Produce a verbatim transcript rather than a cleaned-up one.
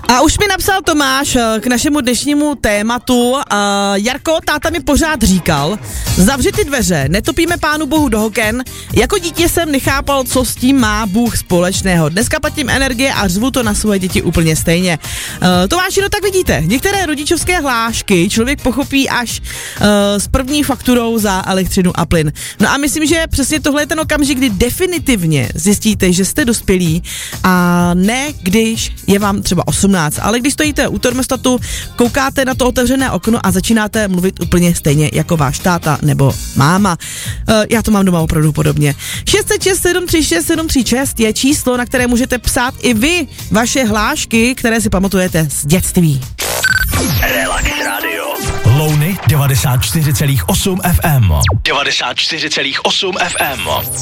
A už mi napsal Tomáš k našemu dnešnímu tématu. Uh, Jarko, táta mi pořád říkal, zavři ty dveře, netopíme pánu bohu do hoken. Jako dítě jsem nechápal, co s tím má Bůh společného. Dneska platím energie a řvu to na svoje děti úplně stejně. Uh, Tomáši, no tak vidíte, některé rodičovské hlášky člověk pochopí až uh, s první fakturou za elektřinu a plyn. No a myslím, že přesně tohle je ten okamžik, kdy definitivně zjistíte, že jste dospělí a ne když je vám třeba osmnáct, ale když stojíte u termostatu, koukáte na to otevřené okno a začínáte mluvit úplně stejně jako váš táta nebo máma. Uh, já to mám doma opravdu podobně. šest set šest sedm tři šest sedm tři šest je číslo, na které můžete psát i vy vaše hlášky, které si pamatujete z dětství. Relax Radio. Louny devadesát čtyři celá osm ef em. devadesát čtyři celá osm ef em.